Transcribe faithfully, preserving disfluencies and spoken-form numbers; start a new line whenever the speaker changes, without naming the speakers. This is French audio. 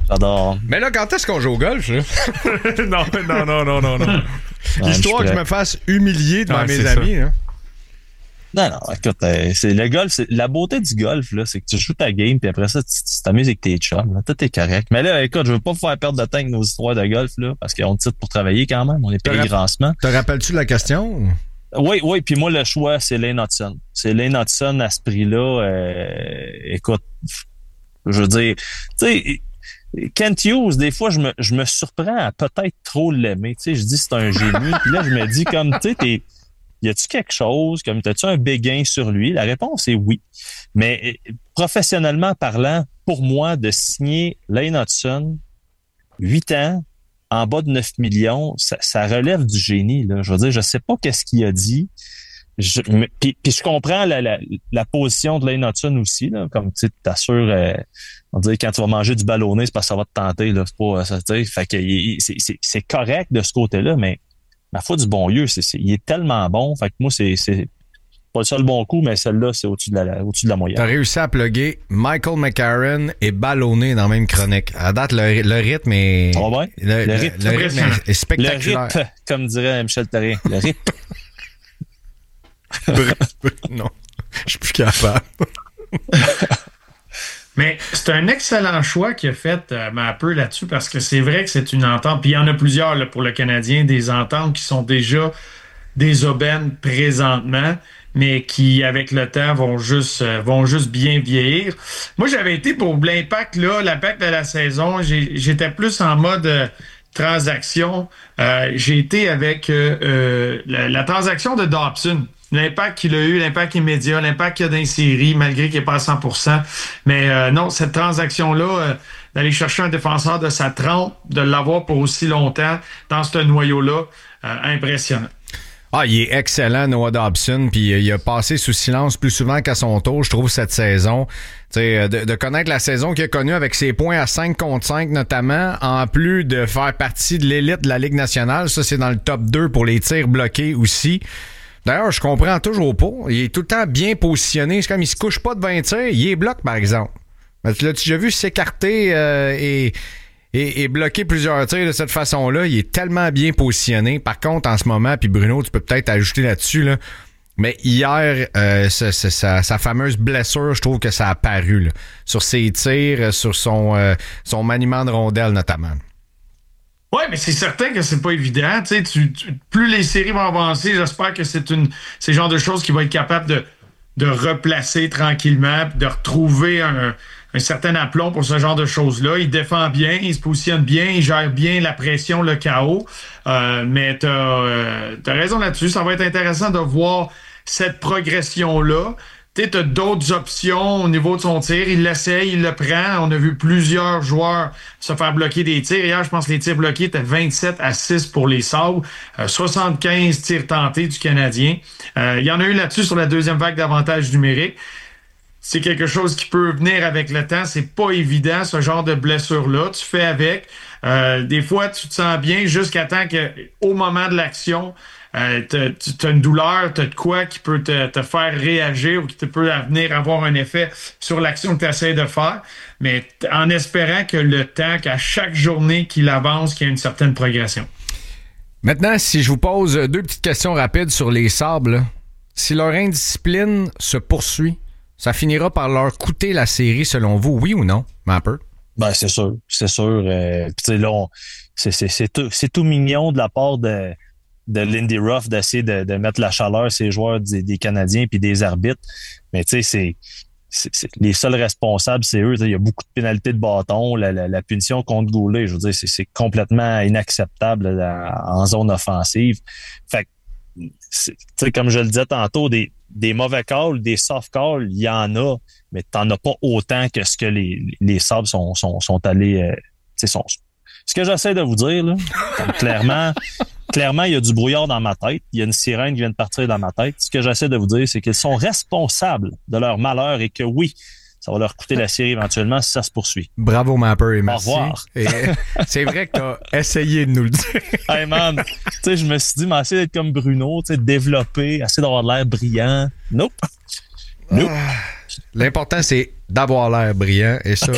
J'adore.
Mais là, quand est-ce qu'on joue au golf, là?
non, non, non, non, non, non.
Histoire que je me fasse humilier devant
Ouais,
mes
c'est
amis, hein?
Non, non, écoute, euh, c'est le golf, c'est la beauté du golf, là, c'est que tu joues ta game, puis après ça, tu tu t'amuses avec tes chums, là, tout est correct. Mais là, écoute, je veux pas vous faire perdre de temps avec nos histoires de golf, là, parce qu'on te cite pour travailler quand même, on est payé
Te
grassement.
Te rappelles-tu de la question?
Oui, oui, puis moi, le choix, c'est Lane Hudson. C'est Lane Hudson à ce prix-là, euh, écoute, je veux dire, tu sais, Kent Hughes, des fois, je me, je me surprends à peut-être trop l'aimer, tu sais, je dis c'est un génie, puis là, je me dis comme, tu sais, t'es y a-tu quelque chose, comme t'as-tu un béguin sur lui? La réponse est oui. Mais professionnellement parlant, pour moi, de signer Lane Hudson, huit ans, en bas de neuf millions, ça, ça relève du génie, là. Je veux dire, je sais pas qu'est-ce qu'il a dit. Je, mais, puis, puis je comprends la, la, la position de Lane Hudson aussi, là. Comme tu t'assures, euh, on dirait quand tu vas manger du ballonné, c'est parce que ça va te tenter, là. C'est pas, ça, tu sais, fait que c'est, c'est, c'est correct de ce côté-là, mais ma foi du bon lieu, c'est, c'est, il est tellement bon. Fait que moi, c'est, c'est pas le seul bon coup, mais celle-là, c'est au-dessus de la, au-dessus de la moyenne.
T'as réussi à plugger Michael McCarron et ballonné dans la même chronique. À date, le, le rythme est...
Oh ouais?
Le, le, rythme, le rythme est, est spectaculaire.
Le rip, comme dirait Michel Therrien. Le rip.
Non, je suis plus capable.
Mais c'est un excellent choix qu'il a fait, euh, Mapper, là-dessus, parce que c'est vrai que c'est une entente. Puis il y en a plusieurs là, pour le Canadien, des ententes qui sont déjà des aubaines présentement, mais qui, avec le temps, vont juste euh, vont juste bien vieillir. Moi, j'avais été pour l'impact, là, l'impact de la saison. J'ai, j'étais plus en mode euh, transaction. Euh, j'ai été avec euh, euh, la, la transaction de Dobson. L'impact qu'il a eu, l'impact immédiat, l'impact qu'il y a dans les séries, malgré qu'il n'est pas à cent pour cent. Mais euh, non, cette transaction-là, euh, d'aller chercher un défenseur de sa trempe, de l'avoir pour aussi longtemps dans ce noyau-là, euh, impressionnant.
Ah, il est excellent, Noah Dobson, puis il a passé sous silence plus souvent qu'à son tour, je trouve, cette saison. T'sais, de, de connaître la saison qu'il a connue avec ses points à cinq contre cinq notamment, en plus de faire partie de l'élite de la Ligue nationale, ça c'est dans le top deux pour les tirs bloqués aussi. D'ailleurs, je comprends toujours pas. Il est tout le temps bien positionné. C'est comme il se couche pas devant un tir. Il est bloqué, par exemple. Mais tu l'as-tu déjà vu s'écarter euh, et, et, et bloquer plusieurs tirs de cette façon-là? Il est tellement bien positionné. Par contre, en ce moment, puis Bruno, tu peux peut-être ajouter là-dessus, là, mais hier, euh, c'est, c'est, sa, sa fameuse blessure, je trouve que ça a apparu là, sur ses tirs, sur son, euh, son maniement de rondelle notamment.
Oui, mais c'est certain que c'est pas évident. Tu sais, tu, tu, plus les séries vont avancer, j'espère que c'est une c'est le genre de choses qu'il va être capable de, de replacer tranquillement, de retrouver un, un certain aplomb pour ce genre de choses-là. Il défend bien, il se positionne bien, il gère bien la pression, le chaos. Euh, mais t'as, euh, t'as raison là-dessus. Ça va être intéressant de voir cette progression-là. Tu sais, t'as d'autres options au niveau de son tir. Il l'essaye, il le prend. On a vu plusieurs joueurs se faire bloquer des tirs. Hier, je pense que les tirs bloqués étaient vingt-sept à six pour les Sabres. Euh, soixante-quinze tirs tentés du Canadien. Euh, il y en a eu là-dessus sur la deuxième vague d'avantages numériques. C'est quelque chose qui peut venir avec le temps. C'est pas évident, ce genre de blessure-là. Tu fais avec. Euh, des fois, tu te sens bien jusqu'à temps qu'au moment de l'action, Euh, tu as une douleur, tu as de quoi qui peut te, te faire réagir ou qui te peut venir avoir un effet sur l'action que tu essaies de faire, mais en espérant que le temps, qu'à chaque journée qu'il avance, qu'il y ait une certaine progression.
Maintenant, si je vous pose deux petites questions rapides sur les Sabres, là. Si leur indiscipline se poursuit, ça finira par leur coûter la série selon vous, oui ou non, Mapper?
Ben, c'est sûr, c'est sûr. Euh, Puis tu sais, là, on, c'est, c'est, c'est, tout, c'est tout mignon de la part de de Lindy Ruff d'essayer de, de mettre la chaleur sur les joueurs des, des Canadiens puis des arbitres. Mais tu sais, c'est, c'est, c'est les seuls responsables, c'est eux. Il y a beaucoup de pénalités de bâton. La, la, la punition contre Goulet, je veux dire, c'est, c'est complètement inacceptable là, en zone offensive. Fait que, tu sais, comme je le disais tantôt, des, des mauvais calls, des soft calls, il y en a, mais t'en as pas autant que ce que les, les Sabres sont, sont, sont allés... Euh, tu sais, sont, ce que j'essaie de vous dire, là, clairement... Clairement, il y a du brouillard dans ma tête. Il y a une sirène qui vient de partir dans ma tête. Ce que j'essaie de vous dire, c'est qu'ils sont responsables de leur malheur et que oui, ça va leur coûter la série éventuellement si ça se poursuit.
Bravo, Mapper, et merci.
Au revoir.
Et c'est vrai que tu as essayé de nous le dire.
Hey man, tu sais, je me suis dit, mais essayer d'être comme Bruno, tu sais, développer, essayer d'avoir de l'air brillant. Nope. Nope.
Ah, l'important, c'est d'avoir l'air brillant et ça,